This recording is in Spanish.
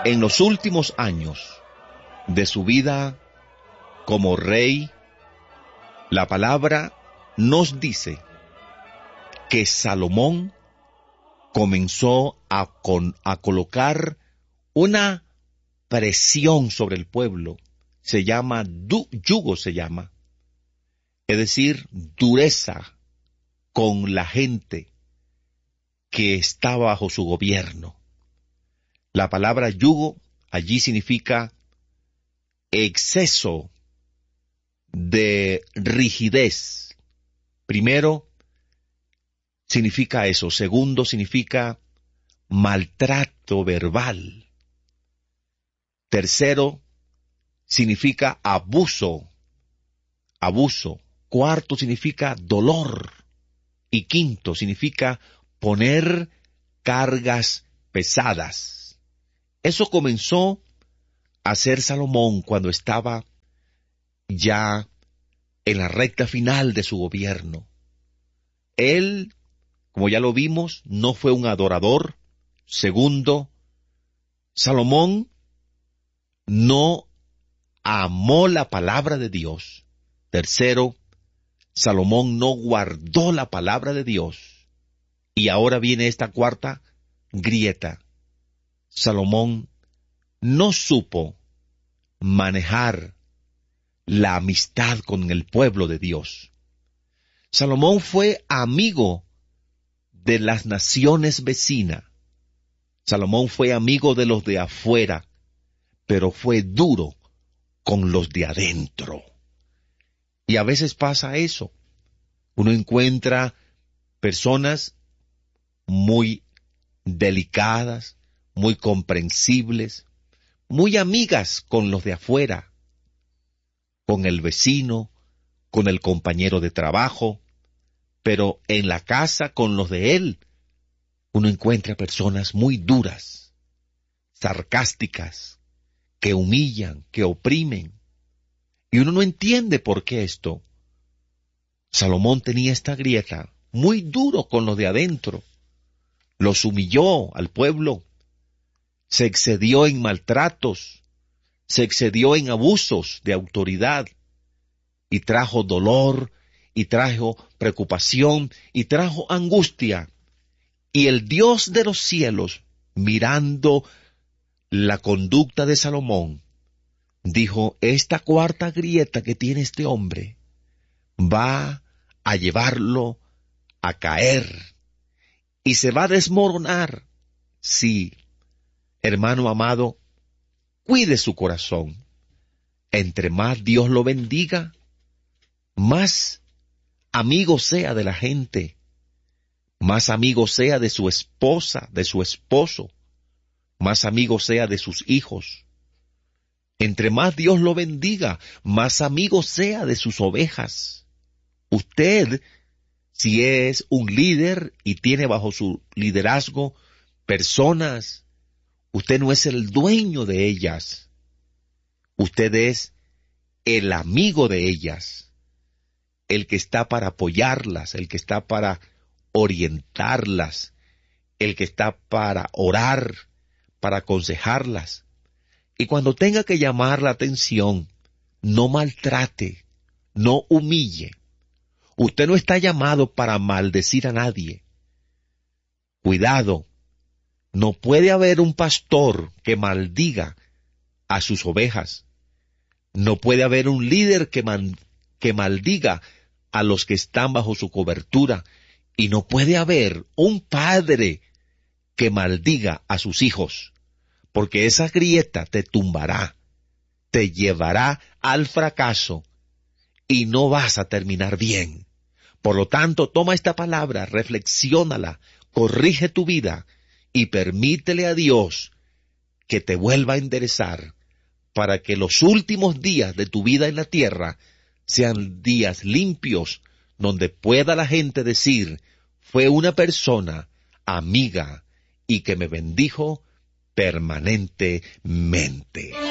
En los últimos años de su vida como rey, la palabra nos dice que Salomón comenzó a colocar una presión sobre el pueblo. Se llama yugo, es decir, dureza con la gente que está bajo su gobierno. La palabra yugo allí significa exceso de rigidez. Primero, significa eso. Segundo, significa maltrato verbal. Tercero, significa abuso. Cuarto, significa dolor. Y quinto, significa poner cargas pesadas. Eso comenzó a hacer Salomón cuando estaba ya en la recta final de su gobierno. Él, como ya lo vimos, no fue un adorador. Segundo, Salomón no amó la palabra de Dios. Tercero, Salomón no guardó la palabra de Dios. Y ahora viene esta cuarta grieta. Salomón no supo manejar la amistad con el pueblo de Dios. Salomón fue amigo de las naciones vecinas. Salomón fue amigo de los de afuera, pero fue duro con los de adentro. Y a veces pasa eso. Uno encuentra personas muy delicadas, muy comprensibles, muy amigas con los de afuera, con el vecino, con el compañero de trabajo, pero en la casa con los de él, uno encuentra personas muy duras, sarcásticas, que humillan, que oprimen, y uno no entiende por qué esto. Salomón tenía esta grieta, muy duro con los de adentro, los humilló al pueblo, se excedió en maltratos, se excedió en abusos de autoridad, y trajo dolor, y trajo preocupación, y trajo angustia. Y el Dios de los cielos, mirando la conducta de Salomón, dijo, esta cuarta grieta que tiene este hombre va a llevarlo a caer, y se va a desmoronar. Sí, hermano amado, cuide su corazón. Entre más Dios lo bendiga, más amigo sea de la gente, más amigo sea de su esposa, de su esposo, más amigo sea de sus hijos. Entre más Dios lo bendiga, más amigo sea de sus ovejas. Usted, si es un líder y tiene bajo su liderazgo personas, usted no es el dueño de ellas. Usted es el amigo de ellas, el que está para apoyarlas, el que está para orientarlas, el que está para orar, para aconsejarlas. Y cuando tenga que llamar la atención, no maltrate, no humille. Usted no está llamado para maldecir a nadie. Cuidado, no puede haber un pastor que maldiga a sus ovejas. No puede haber un líder que maldiga a los que están bajo su cobertura. Y no puede haber un padre que maldiga a sus hijos, porque esa grieta te tumbará, te llevará al fracaso y no vas a terminar bien. Por lo tanto, toma esta palabra, reflexiónala, corrige tu vida y permítele a Dios que te vuelva a enderezar para que los últimos días de tu vida en la tierra sean días limpios, donde pueda la gente decir, fue una persona amiga y que me bendijo permanentemente.